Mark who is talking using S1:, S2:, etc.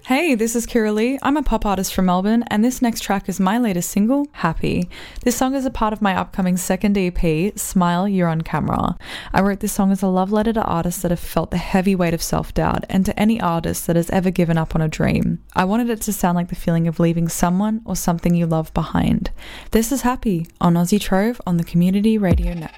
S1: Hey, this is Kira Lee. I'm a pop artist from Melbourne, and this next track is my latest single, Happy. This song is a part of my upcoming second EP, Smile, You're on Camera. I wrote this song as a love letter to artists that have felt the heavy weight of self-doubt, and to any artist that has ever given up on a dream. I wanted it to sound like the feeling of leaving someone or something you love behind. This is Happy on Aussie Trove on the Community Radio Network.